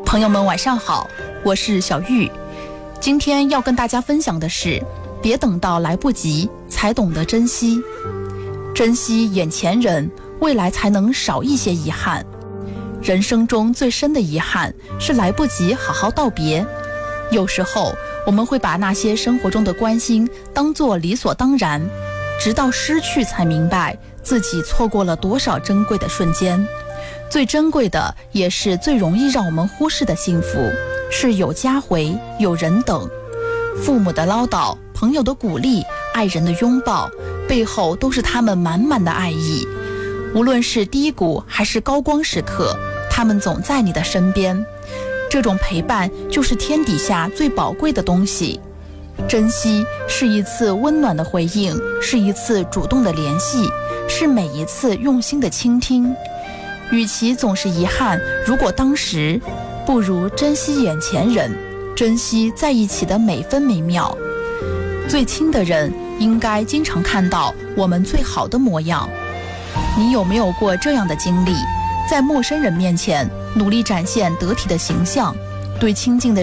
朋友们晚上好，我是小玉。今天要跟大家分享的是，别等到来不及才懂得珍惜，珍惜眼前人，未来才能少一些遗憾。人生中最深的遗憾是来不及好好道别。有时候我们会把那些生活中的关心当作理所当然，直到失去才明白自己错过了多少珍贵的瞬间。最珍贵的也是最容易让我们忽视的幸福，是有家回，有人等。父母的唠叨，朋友的鼓励，爱人的拥抱，背后都是他们满满的爱意。无论是低谷还是高光时刻，他们总在你的身边。这种陪伴就是天底下最宝贵的东西。珍惜是一次温暖的回应，是一次主动的联系，是每一次用心的倾听。与其总是遗憾如果当时，不如珍惜眼前人，珍惜在一起的每分每秒。最亲的人应该经常看到我们最好的模样。你有没有过这样的经历？在陌生人面前努力展现得体的形象，对亲近的